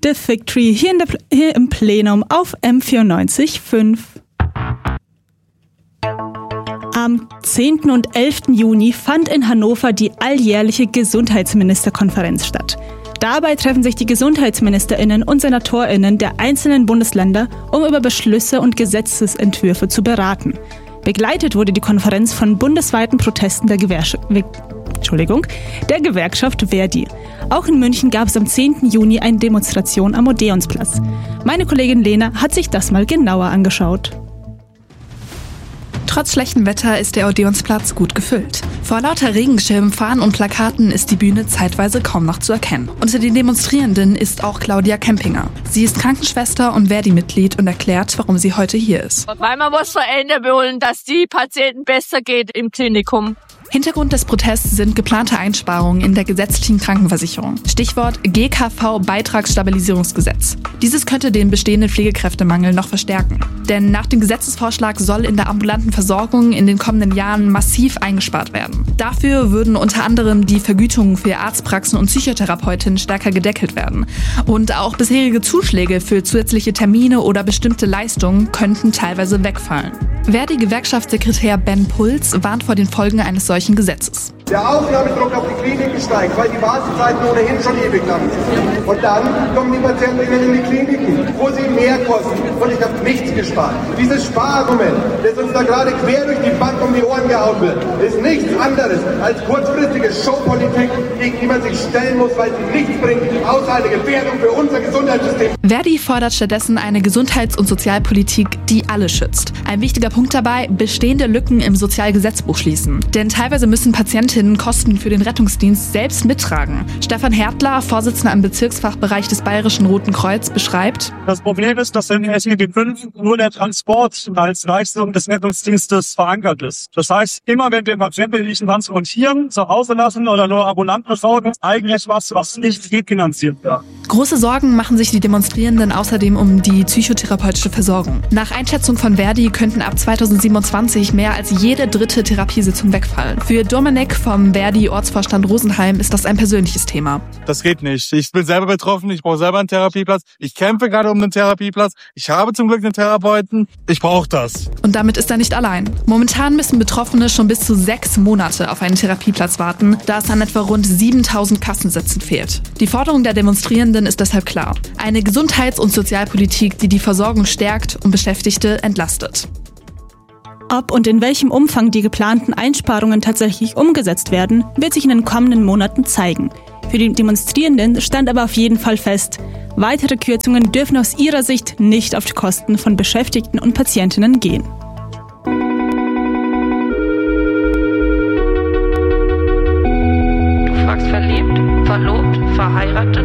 The Fig Tree hier im Plenum auf M94.5. Am 10. und 11. Juni fand in Hannover die alljährliche Gesundheitsministerkonferenz statt. Dabei treffen sich die GesundheitsministerInnen und SenatorInnen der einzelnen Bundesländer, um über Beschlüsse und Gesetzesentwürfe zu beraten. Begleitet wurde die Konferenz von bundesweiten Protesten der Gewerkschaft Verdi. Auch in München gab es am 10. Juni eine Demonstration am Odeonsplatz. Meine Kollegin Lena hat sich das mal genauer angeschaut. Trotz schlechtem Wetter ist der Odeonsplatz gut gefüllt. Vor lauter Regenschirmen, Fahnen und Plakaten ist die Bühne zeitweise kaum noch zu erkennen. Unter den Demonstrierenden ist auch Claudia Kempinger. Sie ist Krankenschwester und Verdi-Mitglied und erklärt, warum sie heute hier ist. Weil man muss verändern wollen, dass die Patienten besser geht im Klinikum. Hintergrund des Protests sind geplante Einsparungen in der gesetzlichen Krankenversicherung. Stichwort GKV-Beitragsstabilisierungsgesetz. Dieses könnte den bestehenden Pflegekräftemangel noch verstärken. Denn nach dem Gesetzesvorschlag soll in der ambulanten Versorgung in den kommenden Jahren massiv eingespart werden. Dafür würden unter anderem die Vergütungen für Arztpraxen und Psychotherapeutinnen stärker gedeckelt werden. Und auch bisherige Zuschläge für zusätzliche Termine oder bestimmte Leistungen könnten teilweise wegfallen. Verdi-Gewerkschaftssekretär Ben Puls warnt vor den Folgen eines solchen Gesetzes. Der Aufnahmedruck auf die Kliniken steigt, weil die Wartezeiten ohnehin schon ewig lang sind. Und dann kommen die Patienten in die Kliniken, wo sie mehr kosten. Und ich habe nichts gespart. Dieses Sparargument, das uns da gerade quer durch die Bank um die Ohren gehauen wird, ist nichts anderes als kurzfristige Showpolitik, gegen die man sich stellen muss, weil sie nichts bringt, außer eine Gefährdung für unser Gesundheitssystem. Verdi fordert stattdessen eine Gesundheits- und Sozialpolitik, die alle schützt. Ein wichtiger Punkt dabei, bestehende Lücken im Sozialgesetzbuch schließen. Denn teilweise müssen Patientinnen Kosten für den Rettungsdienst selbst mittragen. Stefan Hertler, Vorsitzender im Bezirksfachbereich des Bayerischen Roten Kreuz, beschreibt: Das Problem ist, dass in SGB 5 nur der Transport als Leistung des Rettungsdienstes verankert ist. Das heißt, immer wenn wir Patienten transportieren, zu Hause lassen oder nur ambulant versorgen, eigentlich was nicht refinanziert wird. Große Sorgen machen sich die Demonstrierenden außerdem um die psychotherapeutische Versorgung. Nach Einschätzung von Verdi könnten ab 2027 mehr als jede dritte Therapiesitzung wegfallen. Für Dominik vom Verdi-Ortsvorstand Rosenheim ist das ein persönliches Thema. Das geht nicht. Ich bin selber betroffen, ich brauche selber einen Therapieplatz. Ich kämpfe gerade um einen Therapieplatz. Ich habe zum Glück einen Therapeuten. Ich brauche das. Und damit ist er nicht allein. Momentan müssen Betroffene schon bis zu 6 Monate auf einen Therapieplatz warten, da es an etwa rund 7.000 Kassensitzen fehlt. Die Forderung der Demonstrierenden ist deshalb klar: eine Gesundheits- und Sozialpolitik, die die Versorgung stärkt und Beschäftigte entlastet. Ob und in welchem Umfang die geplanten Einsparungen tatsächlich umgesetzt werden, wird sich in den kommenden Monaten zeigen. Für die Demonstrierenden stand aber auf jeden Fall fest: weitere Kürzungen dürfen aus ihrer Sicht nicht auf die Kosten von Beschäftigten und Patientinnen gehen. Du fragst verliebt, verlobt, verheiratet?